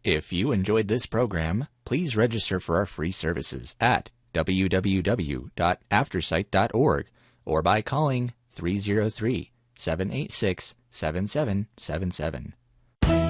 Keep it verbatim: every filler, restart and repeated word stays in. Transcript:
If you enjoyed this program, please register for our free services at w w w dot aftersight dot org or by calling three oh three, seven eight six, seven seven seven seven.